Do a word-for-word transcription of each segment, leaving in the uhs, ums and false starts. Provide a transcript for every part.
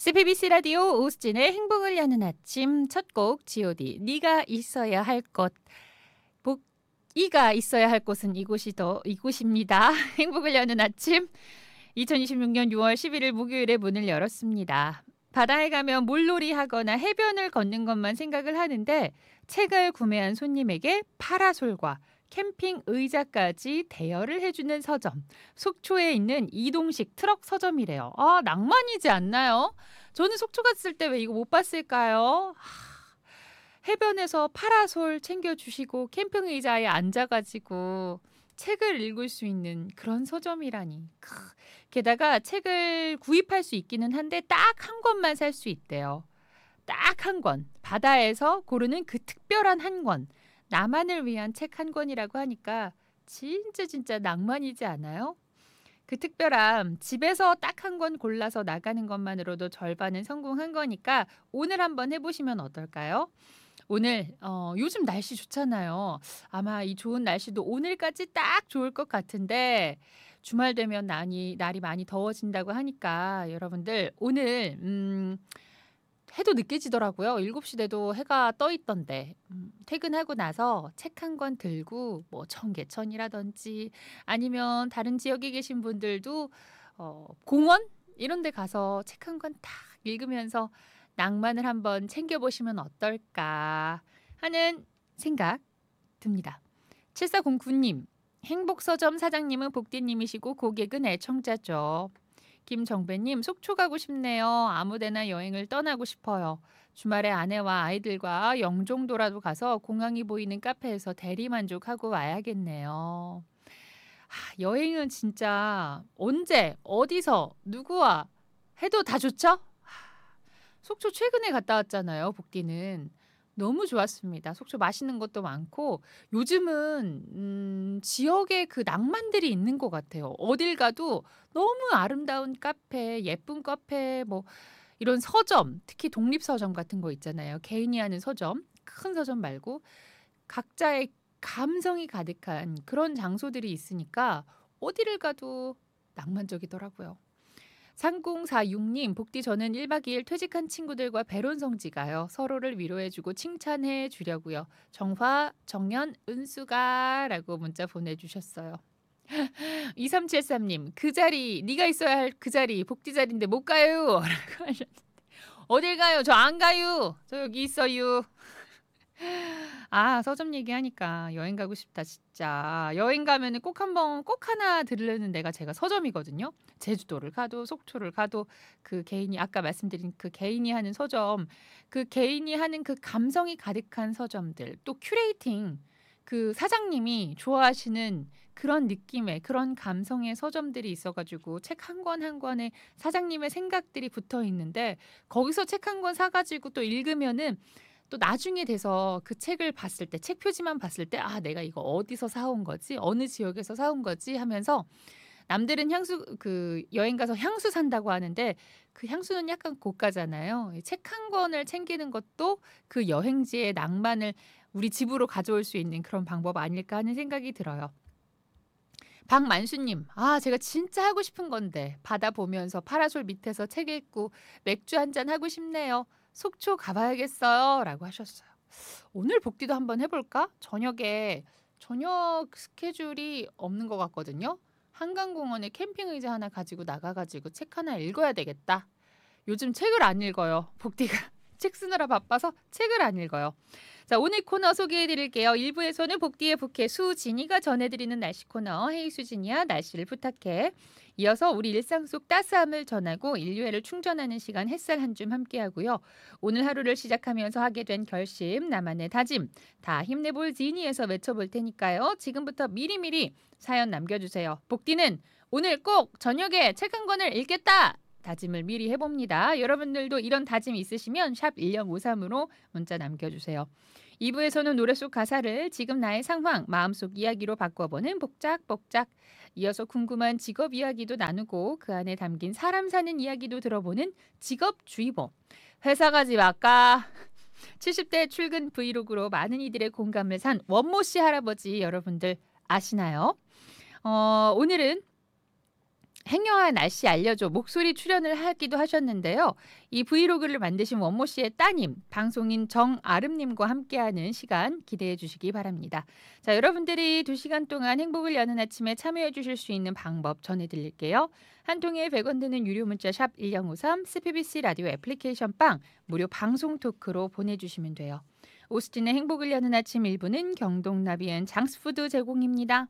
씨비비씨 라디오 오수진의 행복을 여는 아침 첫 곡 지오디 네가 있어야 할 곳. 복 이가 있어야 할 곳은 이곳이 더 이곳입니다. 행복을 여는 아침 이천이십육 년 유월 십일일 목요일에 문을 열었습니다. 바다에 가면 물놀이 하거나 해변을 걷는 것만 생각을 하는데 책을 구매한 손님에게 파라솔과 캠핑 의자까지 대여를 해주는 서점. 속초에 있는 이동식 트럭 서점이래요. 아, 낭만이지 않나요? 저는 속초 갔을 때 왜 이거 못 봤을까요? 하, 해변에서 파라솔 챙겨주시고 캠핑 의자에 앉아가지고 책을 읽을 수 있는 그런 서점이라니. 크. 게다가 책을 구입할 수 있기는 한데 딱 한 권만 살 수 있대요. 딱 한 권. 바다에서 고르는 그 특별한 한 권. 나만을 위한 책 한 권이라고 하니까 진짜 진짜 낭만이지 않아요? 그 특별함, 집에서 딱 한 권 골라서 나가는 것만으로도 절반은 성공한 거니까 오늘 한번 해보시면 어떨까요? 오늘 어, 요즘 날씨 좋잖아요. 아마 이 좋은 날씨도 오늘까지 딱 좋을 것 같은데 주말 되면 날이, 날이 많이 더워진다고 하니까 여러분들 오늘 음, 해도 늦게 지더라고요. 일곱 시 돼도 해가 떠 있던데 음, 퇴근하고 나서 책 한 권 들고 뭐 청계천이라든지 아니면 다른 지역에 계신 분들도 어, 공원 이런 데 가서 책 한 권 딱 읽으면서 낭만을 한번 챙겨보시면 어떨까 하는 생각 듭니다. 칠사공구 님, 행복서점 사장님은 복디님이시고 고객은 애청자죠. 김정배님, 속초 가고 싶네요. 아무데나 여행을 떠나고 싶어요. 주말에 아내와 아이들과 영종도라도 가서 공항이 보이는 카페에서 대리만족하고 와야겠네요. 하, 여행은 진짜 언제, 어디서, 누구와 해도 다 좋죠? 하, 속초 최근에 갔다 왔잖아요, 복디는. 너무 좋았습니다. 속초 맛있는 것도 많고 요즘은 음, 지역에 그 낭만들이 있는 것 같아요. 어딜 가도 너무 아름다운 카페, 예쁜 카페, 뭐 이런 서점, 특히 독립서점 같은 거 있잖아요. 개인이 하는 서점, 큰 서점 말고 각자의 감성이 가득한 그런 장소들이 있으니까 어디를 가도 낭만적이더라고요. 삼공사육 님, 복디 저는 일박 이일 퇴직한 친구들과 배론성지 가요. 서로를 위로해주고 칭찬해 주려고요. 정화, 정연, 은수가 라고 문자 보내주셨어요. 이삼칠삼 님, 그 자리, 네가 있어야 할 그 자리, 복디 자리인데 못 가요. 라고 하셨는데 어딜 가요? 저 안 가요. 저 여기 있어요. 아, 서점 얘기하니까 여행 가고 싶다 진짜. 여행 가면은 꼭 한번 꼭 하나 들르는 데가 제가 서점이거든요. 제주도를 가도 속초를 가도 그 개인이 아까 말씀드린 그 개인이 하는 서점, 그 개인이 하는 그 감성이 가득한 서점들, 또 큐레이팅 그 사장님이 좋아하시는 그런 느낌의 그런 감성의 서점들이 있어가지고 책 한 권 한 권에 사장님의 생각들이 붙어 있는데 거기서 책 한 권 사가지고 또 읽으면은 또 나중에 돼서 그 책을 봤을 때, 책 표지만 봤을 때, 아, 내가 이거 어디서 사온 거지? 어느 지역에서 사온 거지? 하면서 남들은 향수, 그 여행 가서 향수 산다고 하는데 그 향수는 약간 고가잖아요. 책 한 권을 챙기는 것도 그 여행지의 낭만을 우리 집으로 가져올 수 있는 그런 방법 아닐까 하는 생각이 들어요. 박만수님, 아, 제가 진짜 하고 싶은 건데 바다 보면서 파라솔 밑에서 책 읽고 맥주 한잔 하고 싶네요. 속초 가봐야겠어요. 라고 하셨어요. 오늘 복귀도 한번 해볼까? 저녁에 저녁 스케줄이 없는 것 같거든요. 한강공원에 캠핑 의자 하나 가지고 나가가지고 책 하나 읽어야 되겠다. 요즘 책을 안 읽어요. 복디가 책 쓰느라 바빠서 책을 안 읽어요. 자, 오늘 코너 소개해드릴게요. 일 부에서는 복디의 북해 수진이가 전해드리는 날씨 코너 헤이 수진이야 날씨를 부탁해. 이어서 우리 일상 속 따스함을 전하고 인류애를 충전하는 시간 햇살 한 줌 함께하고요. 오늘 하루를 시작하면서 하게 된 결심, 나만의 다짐 다 힘내볼 지니에서 외쳐볼 테니까요. 지금부터 미리미리 사연 남겨주세요. 복디는 오늘 꼭 저녁에 책 한 권을 읽겠다. 다짐을 미리 해봅니다. 여러분들도 이런 다짐 있으시면 샵 일공오삼으로 문자 남겨주세요. 이 부에서는 노래 속 가사를 지금 나의 상황, 마음속 이야기로 바꿔보는 복작복작. 이어서 궁금한 직업 이야기도 나누고 그 안에 담긴 사람 사는 이야기도 들어보는 직업주의보. 회사 가지 말까? 칠십 대 출근 브이로그로 많은 이들의 공감을 산 원모 씨 할아버지 여러분들 아시나요? 어, 오늘은 행여한 날씨 알려줘 목소리 출연을 하기도 하셨는데요. 이 브이로그를 만드신 원모 씨의 따님, 방송인 정아름님과 함께하는 시간 기대해 주시기 바랍니다. 자, 여러분들이 두 시간 동안 행복을 여는 아침에 참여해 주실 수 있는 방법 전해드릴게요. 한 통에 백 원 드는 유료 문자 샵 일공오삼, 씨피비씨 라디오 애플리케이션 빵, 무료 방송 토크로 보내주시면 돼요. 오스틴의 행복을 여는 아침 일 부는 경동나비엔 장스푸드 제공입니다.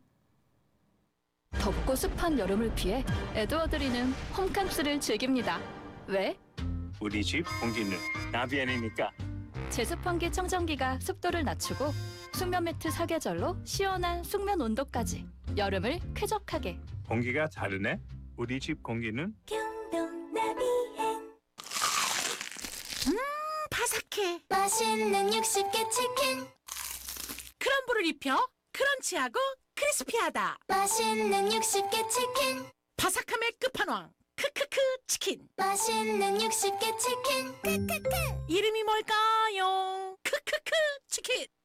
덥고 습한 여름을 피해 에드워드리는 홈캉스를 즐깁니다. 왜? 우리 집 공기는 나비엔이니까. 제습환기 청정기가 습도를 낮추고 숙면 매트 사계절로 시원한 숙면 온도까지 여름을 쾌적하게. 공기가 다르네. 우리 집 공기는 바삭해. 맛있는 육십 개 치킨. 크럼블을 입혀 크런치하고 크리스피하다. 맛있는 육십 개 치킨. 바삭함의 끝판왕 크크크 치킨. 맛있는 육십 개 치킨. 크크크. 이름이 뭘까요? 크크크 치킨.